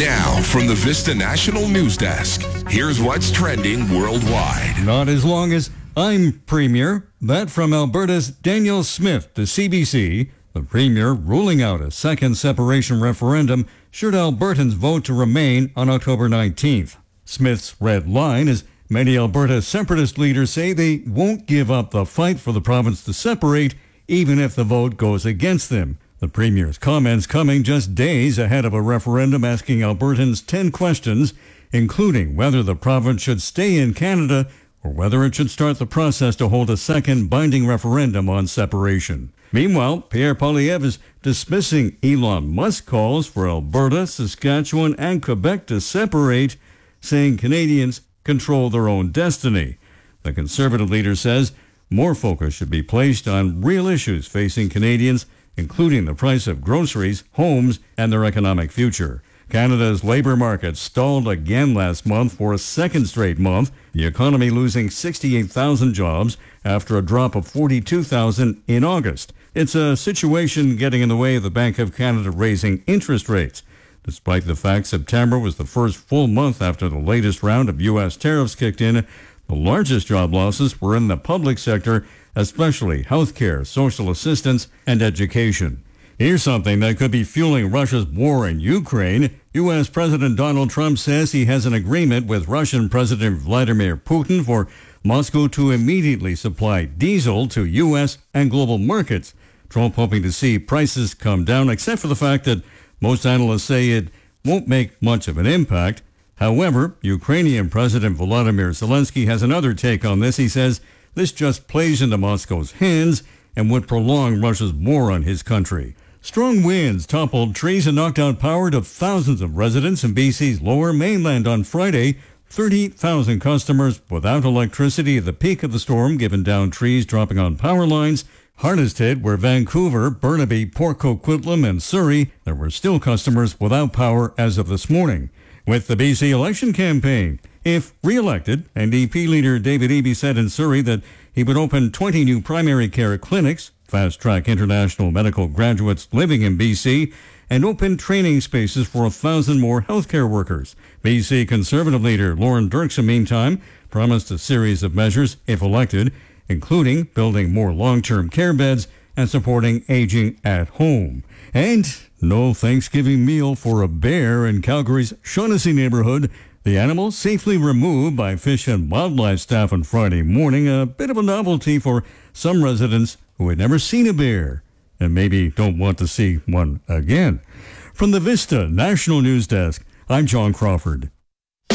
Now, from the Vista National News Desk, here's what's trending worldwide. Not as long as I'm Premier. That from Alberta's Danielle Smith to CBC. The Premier ruling out a second separation referendum should Albertans vote to remain on October 19th. Smith's red line is many Alberta separatist leaders say they won't give up the fight for the province to separate, even if the vote goes against them. The Premier's comments coming just days ahead of a referendum asking Albertans 10 questions, including whether the province should stay in Canada or whether it should start the process to hold a second binding referendum on separation. Meanwhile, Pierre Poilievre is dismissing Elon Musk's calls for Alberta, Saskatchewan, and Quebec to separate, saying Canadians control their own destiny. The Conservative leader says more focus should be placed on real issues facing Canadians, including the price of groceries, homes, and their economic future. Canada's labor market stalled again last month for a second straight month, the economy losing 68,000 jobs after a drop of 42,000 in August. It's a situation getting in the way of the Bank of Canada raising interest rates. Despite the fact September was the first full month after the latest round of U.S. tariffs kicked in, the largest job losses were in the public sector, especially healthcare, social assistance, and education. Here's something that could be fueling Russia's war in Ukraine. U.S. President Donald Trump says he has an agreement with Russian President Vladimir Putin for Moscow to immediately supply diesel to U.S. and global markets. Trump hoping to see prices come down, except for the fact that most analysts say it won't make much of an impact. However, Ukrainian President Volodymyr Zelensky has another take on this. He says this just plays into Moscow's hands and would prolong Russia's war on his country. Strong winds toppled trees and knocked out power to thousands of residents in BC's lower mainland on Friday. 30,000 customers without electricity at the peak of the storm, given down trees dropping on power lines. Hardest hit were Vancouver, Burnaby, Port Coquitlam, and Surrey. There were still customers without power as of this morning. With the BC election campaign, if re-elected, NDP leader David Eby said in Surrey that he would open 20 new primary care clinics, fast-track international medical graduates living in BC, and open training spaces for 1,000 more healthcare workers. BC Conservative leader Lauren Dirksen, meantime, promised a series of measures if elected, including building more long-term care beds and supporting aging at home. And no Thanksgiving meal for a bear in Calgary's Shaughnessy neighborhood. The animal safely removed by Fish and Wildlife staff on Friday morning, a bit of a novelty for some residents who had never seen a bear and maybe don't want to see one again. From the Vista National News Desk, I'm John Crawford.